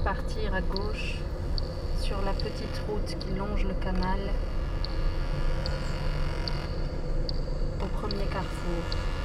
partir à gauche sur la petite route qui longe le canal au premier carrefour.